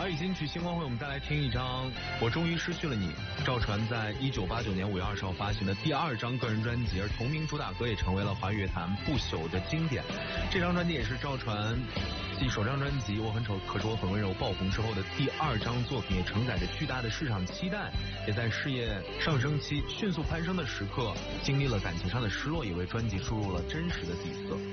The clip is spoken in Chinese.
华语金曲星光会，我们再来听一张《我终于失去了你》。赵传在1989年5月20号发行的第2张个人专辑，而同名主打歌也成为了华语乐坛不朽的经典。这张专辑也是赵传继首张专辑《我很丑可是我很温柔》爆红之后的第2张作品，也承载着巨大的市场期待，也在事业上升期迅速攀升的时刻，经历了感情上的失落，也为专辑输入了真实的底色。